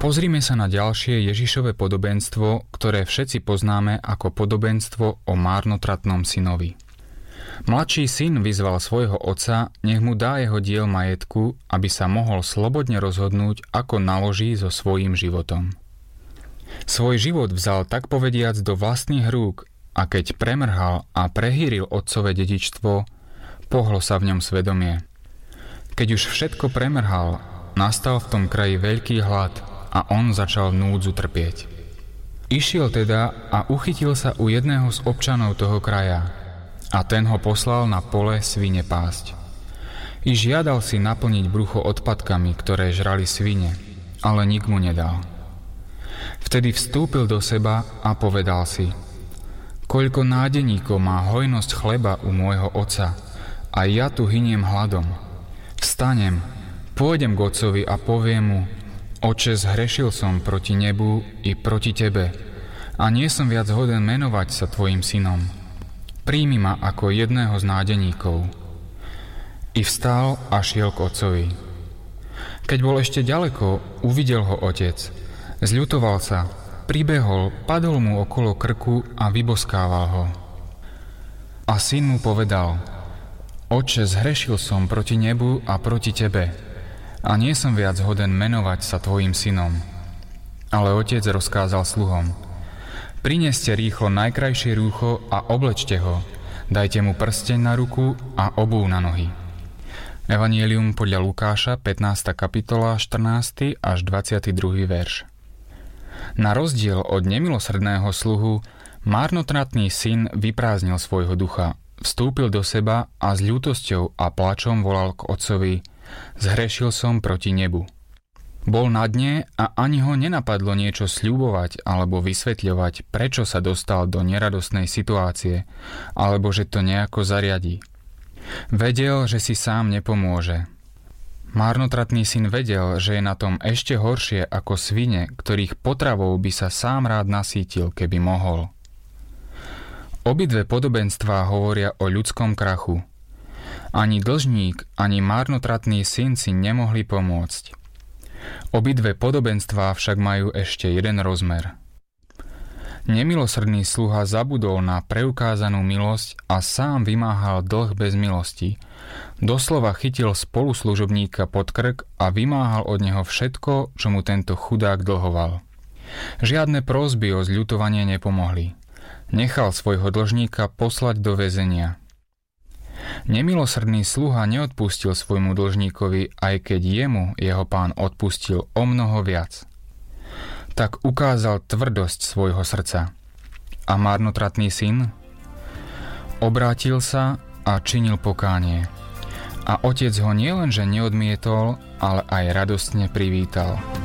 Pozrime sa na ďalšie Ježišove podobenstvo, ktoré všetci poznáme ako podobenstvo o márnotratnom synovi. Mladší syn vyzval svojho otca, nech mu dá jeho diel majetku, aby sa mohol slobodne rozhodnúť, ako naloží so svojím životom. Svoj život vzal tak povediac do vlastných rúk a keď premrhal a prehýril otcové dedičstvo, pohlo sa v ňom svedomie. Keď už všetko premrhal, nastal v tom kraji veľký hlad a on začal núdzu trpieť. Išiel teda a uchytil sa u jedného z občanov toho kraja a ten ho poslal na pole svine pásť. I žiadal si naplniť brucho odpadkami, ktoré žrali svine, ale nik mu nedal. Vtedy vstúpil do seba a povedal si: koľko nádeníkov má hojnosť chleba u môjho otca a ja tu hyniem hladom. Vstanem, pôjdem k otcovi a poviem mu: Oče, zhrešil som proti nebu i proti tebe a nie som viac hoden menovať sa tvojim synom. Príjmi ma ako jedného z nádeníkov. I vstal a šiel k otcovi. Keď bol ešte ďaleko, uvidel ho otec. Zľutoval sa, pribehol, padol mu okolo krku a vyboskával ho. A syn mu povedal: Oče, zhrešil som proti nebu a proti tebe a nie som viac hoden menovať sa tvojim synom. Ale otec rozkázal sluhom: Prineste rýchlo najkrajšie rúcho a oblečte ho, dajte mu prsteň na ruku a obuv na nohy. Evangelium podľa Lukáša, 15. kapitola, 14. až 22. verš. Na rozdiel od nemilosrdného sluhu, márnotratný syn vyprázdnil svojho ducha, vstúpil do seba a s ľútosťou a plačom volal k otcovi: Zhrešil som proti nebu. Bol na dne a ani ho nenapadlo niečo sľubovať alebo vysvetľovať, prečo sa dostal do neradostnej situácie, alebo že to nejako zariadí. Vedel, že si sám nepomôže. Márnotratný syn vedel, že je na tom ešte horšie ako svine, ktorých potravou by sa sám rád nasýtil, keby mohol. Obidve podobenstvá hovoria o ľudskom krachu. Ani dlžník, ani márnotratný syn si nemohli pomôcť. Obidve podobenstvá však majú ešte jeden rozmer. Nemilosrdný sluha zabudol na preukázanú milosť a sám vymáhal dlh bez milosti. Doslova chytil spoluslužobníka pod krk a vymáhal od neho všetko, čo mu tento chudák dlhoval. Žiadne prosby o zľutovanie nepomohli. Nechal svojho dlžníka poslať do väzenia. Nemilosrdný sluha neodpustil svojmu dlžníkovi, aj keď jemu jeho pán odpustil o mnoho viac. Tak ukázal tvrdosť svojho srdca. A márnotratný syn obrátil sa a činil pokánie. A otec ho nielenže neodmietol, ale aj radostne privítal.